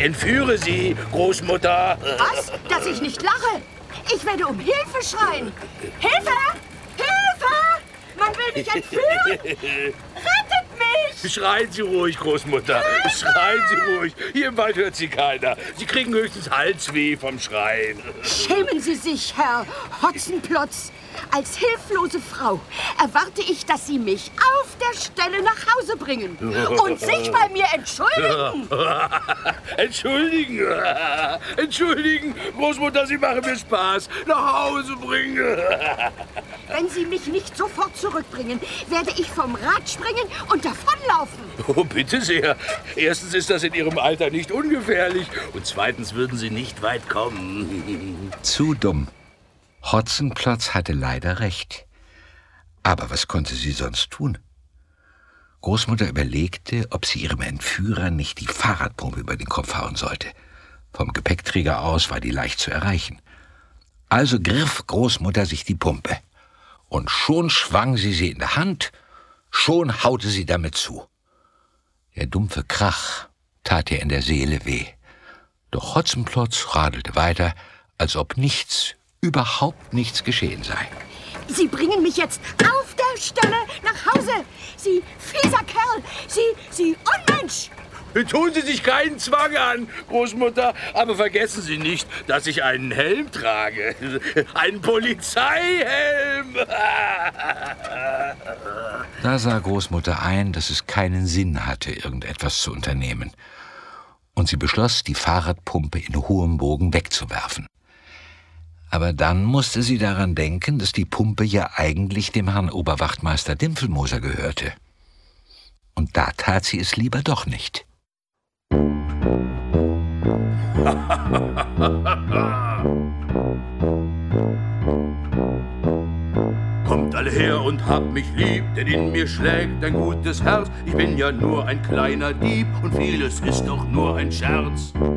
entführe Sie, Großmutter. Was? Dass ich nicht lache? Ich werde um Hilfe schreien. Hilfe! Hilfe! Man will mich entführen! Rettet mich! Schreien Sie ruhig, Großmutter. Schreien Sie ruhig. Hier im Wald hört Sie keiner. Sie kriegen höchstens Halsweh vom Schreien. Schämen Sie sich, Herr Hotzenplotz. Als hilflose Frau erwarte ich, dass Sie mich auf der Stelle nach Hause bringen und sich bei mir entschuldigen. Entschuldigen. Entschuldigen, Großmutter, Sie machen mir Spaß. Nach Hause bringen. Wenn Sie mich nicht sofort zurückbringen, werde ich vom Rad springen und davonlaufen. Oh, bitte sehr. Erstens ist das in Ihrem Alter nicht ungefährlich. Und zweitens würden Sie nicht weit kommen. Zu dumm. Hotzenplotz hatte leider recht. Aber was konnte sie sonst tun? Großmutter überlegte, ob sie ihrem Entführer nicht die Fahrradpumpe über den Kopf hauen sollte. Vom Gepäckträger aus war die leicht zu erreichen. Also griff Großmutter sich die Pumpe. Und schon schwang sie in der Hand, schon haute sie damit zu. Der dumpfe Krach tat ihr in der Seele weh. Doch Hotzenplotz radelte weiter, als ob überhaupt nichts geschehen sei. Sie bringen mich jetzt auf der Stelle nach Hause. Sie fieser Kerl. Sie Unmensch. Tun Sie sich keinen Zwang an, Großmutter. Aber vergessen Sie nicht, dass ich einen Helm trage. Einen Polizeihelm. Da sah Großmutter ein, dass es keinen Sinn hatte, irgendetwas zu unternehmen. Und sie beschloss, die Fahrradpumpe in hohem Bogen wegzuwerfen. Aber dann musste sie daran denken, dass die Pumpe ja eigentlich dem Herrn Oberwachtmeister Dimpfelmoser gehörte. Und da tat sie es lieber doch nicht. Kommt alle her und habt mich lieb, denn in mir schlägt ein gutes Herz. Ich bin ja nur ein kleiner Dieb und vieles ist doch nur ein Scherz.